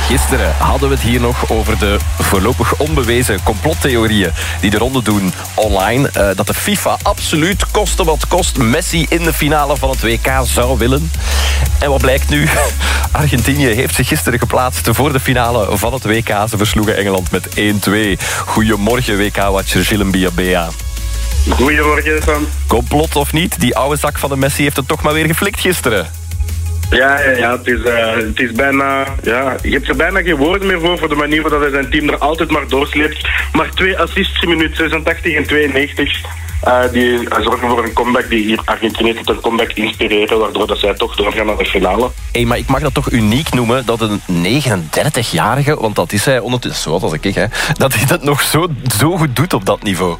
Gisteren hadden we het hier nog over de voorlopig onbewezen complottheorieën die de ronde doen online. Dat de FIFA absoluut koste wat kost Messi in de finale van het WK zou willen. En wat blijkt nu? Argentinië heeft zich gisteren geplaatst voor de finale van het WK. Ze versloegen Engeland met 1-2. Goedemorgen WK-watcher Gilles Biabea. Goedemorgen, Sam. Complot of niet, die oude zak van de Messi heeft het toch maar weer geflikt gisteren. Ja, het is bijna... Ja, je hebt er bijna geen woorden meer voor de manier waarop hij zijn team er altijd maar doorsleept. Maar 2 assists in minuut 86 en 92... die zorgen voor een comeback die hier Argentinië tot een comeback inspireren, waardoor dat zij toch doorgaan naar de finale. Maar ik mag dat toch uniek noemen, dat een 39-jarige, want dat is hij ondertussen, zoals als ik, hè, dat hij dat nog zo goed doet op dat niveau.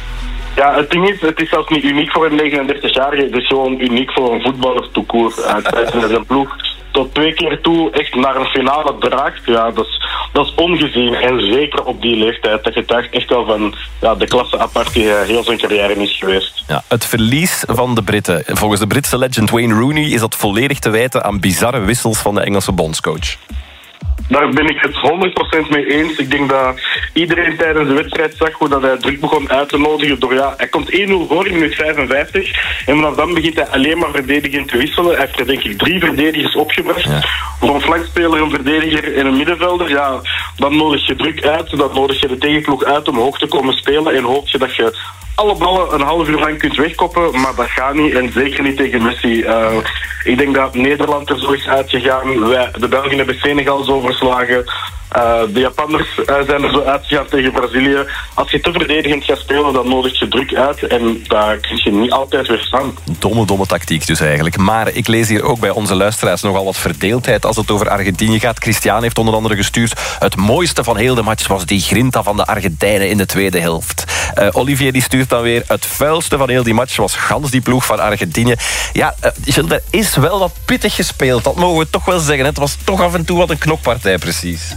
Ja, het ding is, het is zelfs niet uniek voor een 39-jarige, het is gewoon uniek voor een voetballer tout court. Zijn ploeg tot 2 keer toe echt naar een finale draagt, ja, dat is ongezien. En zeker op die leeftijd, dat getuigt echt wel van de klasse apart die heel zijn carrière is geweest. Ja, het verlies van de Britten. Volgens de Britse legend Wayne Rooney is dat volledig te wijten aan bizarre wissels van de Engelse bondscoach. Daar ben ik het 100% mee eens. Ik denk dat iedereen tijdens de wedstrijd zag hoe dat hij druk begon uit te nodigen door hij komt 1-0 voor in minuut 55 en vanaf dan begint hij alleen maar verdedigend te wisselen. Hij heeft er denk ik 3 verdedigers opgebracht. Ja. Voor een flankspeler, een verdediger en een middenvelder, dan nodig je druk uit, dan nodig je de tegenploeg uit om hoog te komen spelen en hoop je dat je alle ballen een half uur lang kunt wegkoppen, maar dat gaat niet en zeker niet tegen Messi. Ik denk dat Nederland er zo is uitgegaan. De Belgen hebben Senegal zo verslagen. De Japanners zijn er zo uitgegaan tegen Brazilië. Als je te verdedigend gaat spelen, dan nodig je druk uit en daar kun je niet altijd weerstaan. Domme tactiek dus eigenlijk. Maar ik lees hier ook bij onze luisteraars nogal wat verdeeldheid als het over Argentinië gaat. Christian heeft onder andere gestuurd: het mooiste van heel de match was die grinta van de Argentijnen in de tweede helft. Olivier die stuurt dan weer: het vuilste van heel die match was gans die ploeg van Argentinië. Ja, er is wel wat pittig gespeeld, dat mogen we toch wel zeggen. Het was toch af en toe wat een knokpartij precies.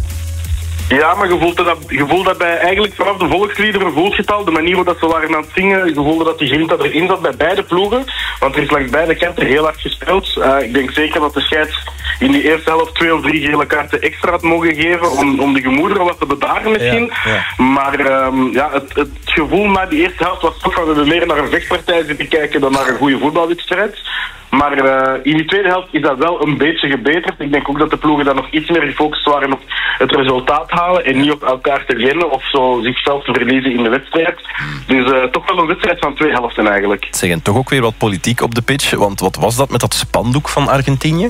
Ja, maar je voelt dat bij eigenlijk vanaf de volksliederen voelt je het al, de manier waarop ze waren aan het zingen, je voelde dat die grinta erin zat bij beide ploegen, want er is langs beide kanten heel hard gespeeld. Ik denk zeker dat de scheids in die eerste helft 2 of 3 gele kaarten extra had mogen geven om de gemoederen wat te bedaren misschien. Ja. Maar het gevoel na die eerste helft was toch van we hebben meer naar een vechtpartij zitten kijken dan naar een goede voetbalwedstrijd. Maar in die tweede helft is dat wel een beetje gebeterd. Ik denk ook dat de ploegen dan nog iets meer gefocust waren op het resultaat halen en niet op elkaar te rennen of zo zichzelf te verliezen in de wedstrijd. Dus toch wel een wedstrijd van 2 helften eigenlijk. Zeg, en toch ook weer wat politiek op de pitch, want wat was dat met dat spandoek van Argentinië?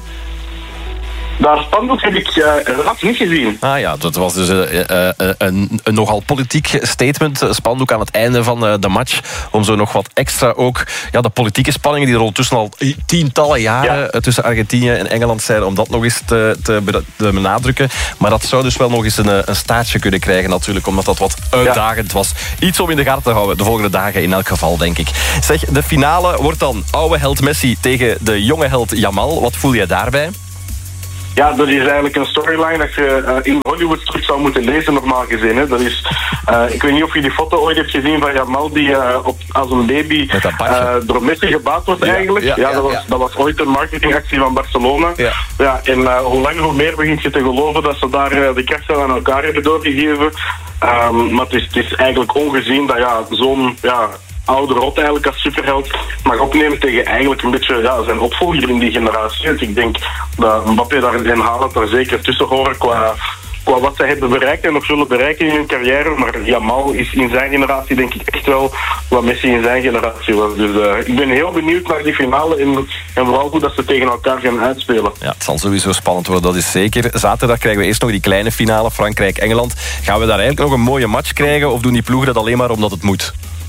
Dat spandoek heb ik helaas niet gezien. Ah ja, dat was dus een nogal politiek statement. Spandoek aan het einde van de match. Om zo nog wat extra ook de politieke spanningen die er ondertussen al tientallen jaren tussen Argentinië en Engeland zijn, om dat nog eens te benadrukken. Maar dat zou dus wel nog eens een staartje kunnen krijgen natuurlijk, omdat dat wat uitdagend was. Iets om in de gaten te houden de volgende dagen in elk geval, denk ik. Zeg, de finale wordt dan oude held Messi tegen de jonge held Yamal. Wat voel je daarbij? Ja, dat is eigenlijk een storyline dat je in Hollywood terug zou moeten lezen, normaal gezien. Hè. Dat is, ik weet niet of je die foto ooit hebt gezien van Yamal die als een baby door Messi gebaat wordt eigenlijk. Dat was ooit een marketingactie van Barcelona. En hoe langer hoe meer begint je te geloven dat ze daar de krachten aan elkaar hebben doorgegeven. Maar het is eigenlijk ongezien dat zo'n oude rot eigenlijk als superheld mag opnemen tegen eigenlijk een beetje zijn opvolger in die generatie. Dus ik denk dat Mbappé en Haaland daar zeker tussen horen qua wat zij hebben bereikt en nog zullen bereiken in hun carrière. Maar Yamal is in zijn generatie denk ik echt wel wat Messi in zijn generatie was. Dus ik ben heel benieuwd naar die finale en vooral hoe dat ze tegen elkaar gaan uitspelen. Ja, het zal sowieso spannend worden, dat is zeker. Zaterdag krijgen we eerst nog die kleine finale, Frankrijk-Engeland. Gaan we daar eigenlijk nog een mooie match krijgen of doen die ploegen dat alleen maar omdat het moet?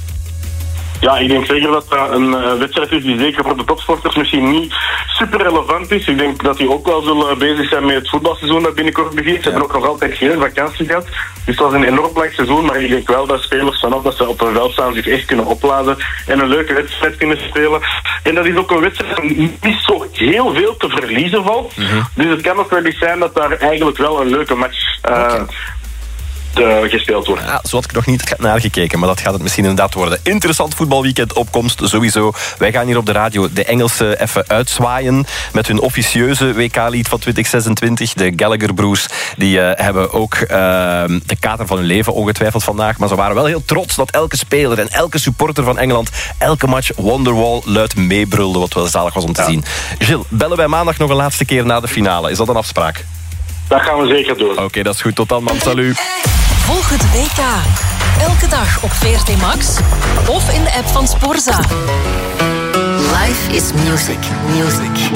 Ja, ik denk zeker dat dat een wedstrijd is die zeker voor de topsporters misschien niet super relevant is. Ik denk dat die ook wel zullen bezig zijn met het voetbalseizoen dat binnenkort begint. Ze hebben ook nog altijd geen vakantie gehad. Dus het was een enorm lang seizoen, maar ik denk wel dat spelers vanaf dat ze op een veld staan zich echt kunnen opladen en een leuke wedstrijd kunnen spelen. En dat is ook een wedstrijd die niet zo heel veel te verliezen valt. Dus het kan ook wel eens zijn dat daar eigenlijk wel een leuke match gespeeld wordt. Ja, zo had ik nog niet naar gekeken, maar dat gaat het misschien inderdaad worden. Interessant voetbalweekend op komst, sowieso. Wij gaan hier op de radio de Engelsen even uitzwaaien met hun officieuze WK-lied van 2026. De Gallagher Broers, die hebben ook de kater van hun leven ongetwijfeld vandaag. Maar ze waren wel heel trots dat elke speler en elke supporter van Engeland elke match Wonderwall luid meebrulde, wat wel zalig was om te zien. Gilles, bellen wij maandag nog een laatste keer na de finale. Is dat een afspraak? Dat gaan we zeker doen. Oké, dat is goed. Tot dan, man. Salut. Volg het WK. Elke dag op VRT Max of in de app van Sporza. Life is music. Music.